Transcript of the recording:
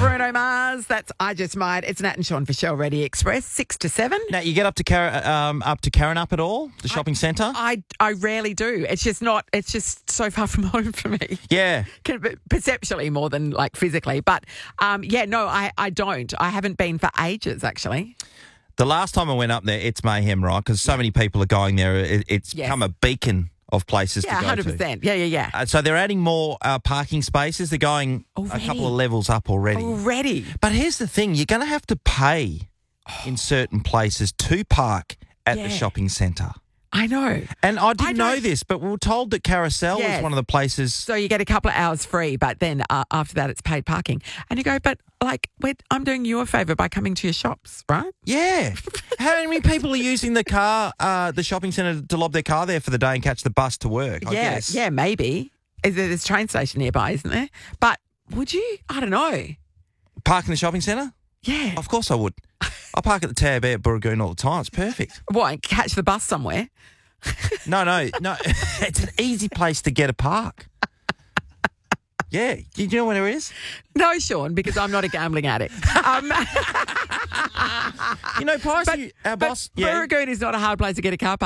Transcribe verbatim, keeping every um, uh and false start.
Bruno Mars, that's I Just Might. It's Nat and Sean for Shell Ready Express, six to seven. Now, you get up to Car- um, up to Karrinyup at all, the shopping centre? I, I rarely do. It's just not, it's just so far from home for me. Yeah. Can- Perceptually more than like physically. But um, yeah, no, I, I don't. I haven't been for ages, actually. The last time I went up there, it's mayhem, right? Because so many people are going there. It, it's Yes. become a beacon of places Yeah, to go one hundred percent. Yeah, yeah, yeah. to. Uh, so they're adding more uh, parking spaces. They're going Already? a couple of levels up already. Already. But here's the thing. You're going to have to pay in certain places to park at Yeah. the shopping centre. I know. And I didn't I know don't- this, but we were told that Carousel Yes. is one of the places. So you get a couple of hours free, but then uh, after that it's paid parking. And you go, but like, wait, I'm doing you a favour by coming to your shops, right? Yeah. How many people are using the car, uh, the shopping centre to lob their car there for the day and catch the bus to work? I yeah, guess. yeah, maybe. Is there this train station nearby, isn't there? But would you? I don't know. Park in the shopping centre? Yeah. Of course I would. I park at the Tab Air at Burragoon all the time. It's perfect. What, catch the bus somewhere? No, no, no. It's an easy place to get a park. Yeah. Do you know where it is? No, Sean, because I'm not a gambling addict. Um, You know, Price, you- our but boss. Yeah. Burragoon is not a hard place to get a car park.